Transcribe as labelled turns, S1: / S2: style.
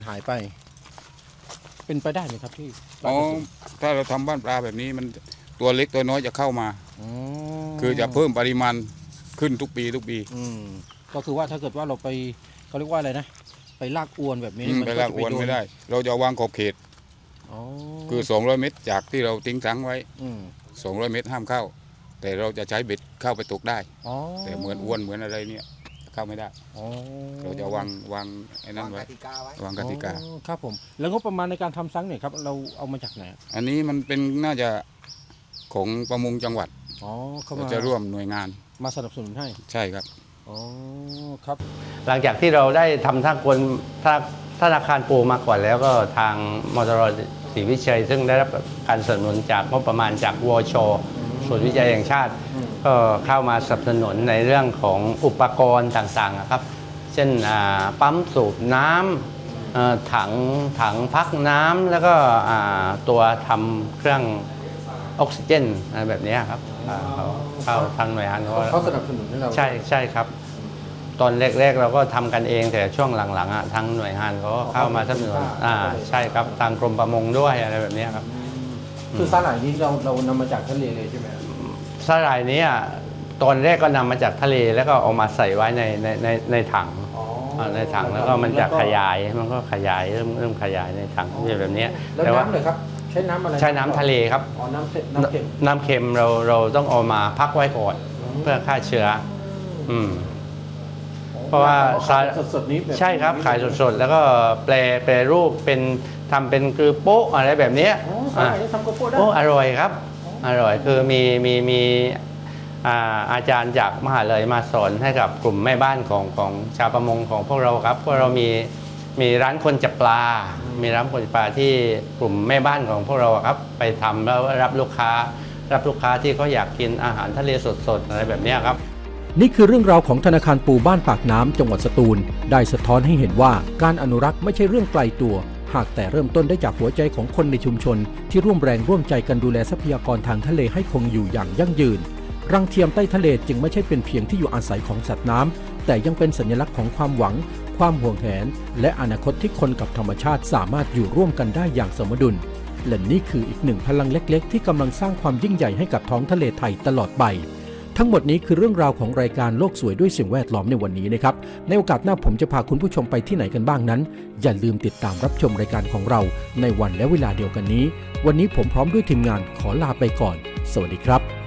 S1: หายไปเป็นไปได้ไหมครับที่
S2: อ๋อถ้าเราทำบ้านปลาแบบนี้มันตัวเล็กตัวน้อยจะเข้ามาคือจะเพิ่มปริมาณขึ้นทุกปี
S1: ก็คือว่าถ้าเกิดว่าเราไปเขาเรียกว่าอะไรนะไปลากอวนแบบนี้
S2: ไปลากอวนไม่ได้เราจะวางขอบเขตคือ200 เมตรจากที่เราทิ้งถังไว้200 เมตรห้ามเข้าแต่เราจะใช้เบ็ดเข้าไปตกได้แต่เหมือนอวนเหมือนอะไรเนี่ยเข้าไม่ได้เราจะวางไอ้นั่นไว้วางกติกา
S1: ครับผมแล้วงบประมาณในการทำซังเนี่ยครับเราเอามาจากไหน
S2: อันนี้มันเป็นน่าจะของประมงจังหวัดเราจะร่วมหน่วยงาน
S1: มาสนับสนุนให้
S2: ใช่ครับ
S1: ครับ
S3: หลังจากที่เราได้ทำธนาคารปูมาก่อนแล้วก็ทางมตร.ศรีวิชัยซึ่งได้รับการสนับสนุนจากงบประมาณจากวช.ศูนย์วิจัยแห่งชาติก็เข้ามาสนับสนุนในเรื่องของอุปกรณ์ต่างๆครับเช่นปั๊มสูบน้ำถังพักน้ำแล้วก็ตัวทำเครื่องออกซิเจนอะไรแบบนี้ครับเข้าทางหน่วยงาน
S1: เขาสนับสนุนให้เรา
S3: ใช่ครับตอนแรกๆเราก็ทำกันเองแต่ช่วงหลังๆทางหน่วยงานเขาเข้ามาสนับสนุนใช่ครับทางกรมประมงด้วยอะไรแบบนี้ครับ
S1: คือสาหร่ายนี้เรานำมาจากทะเลเลยใช่ไหม
S3: สาหร่ายนี้ตอนแรกก็นำมาจากทะเลแล้วก็เอามาใส่ไว้ในถังแล้วก็มันจะขยายมันก็ขยายเริ่มขยายในถังแบบนี้
S1: แล้วน้ำเลยครับใช้น้ำอะไร
S3: ใช้น้ำทะเลครับน้ำเค็มเราต้องเอามาพักไว้ก่อนเพื่อฆ่าเชื้อเพราะว่า
S1: สดๆนี้
S3: ใช่ครับขายสดๆแล้วก็แปรรูปเป็นทำเป็นคือโป๊ะอะไรแบบนี้
S1: ทำโกโก้ได้
S3: อร่อยครับอร่อยคือมีอาจารย์จากมหาลัยมาสอนให้กับกลุ่มแม่บ้านของชาวประมงของพวกเราครับพวกเรามีร้านคนจับปลามีร้านคนจับปลาที่กลุ่มแม่บ้านของพวกเราครับไปทำแล้วรับลูกค้าที่เขาอยากกินอาหารทะเลสดๆอะไรแบบนี้ครับ
S4: นี่คือเรื่องราวของธนาคารปูบ้านปากน้ำจังหวัดสตูลได้สะท้อนให้เห็นว่าการอนุรักษ์ไม่ใช่เรื่องไกลตัวหากแต่เริ่มต้นได้จากหัวใจของคนในชุมชนที่ร่วมแรงร่วมใจกันดูแลทรัพยากรทางทะเลให้คงอยู่อย่างยั่งยืนรังเทียมใต้ทะเลจึงไม่ใช่เป็นเพียงที่อยู่อาศัยของสัตว์น้ำแต่ยังเป็นสัญลักษณ์ของความหวังความห่วงแหนและอนาคตที่คนกับธรรมชาติสามารถอยู่ร่วมกันได้อย่างสมดุลและนี่คืออีกหนึ่งพลังเล็กๆที่กำลังสร้างความยิ่งใหญ่ให้กับท้องทะเลไทยตลอดไปทั้งหมดนี้คือเรื่องราวของรายการโลกสวยด้วยสิ่งแวดล้อมในวันนี้นะครับในโอกาสหน้าผมจะพาคุณผู้ชมไปที่ไหนกันบ้างนั้นอย่าลืมติดตามรับชมรายการของเราในวันและเวลาเดียวกันนี้วันนี้ผมพร้อมด้วยทีมงานขอลาไปก่อนสวัสดีครับ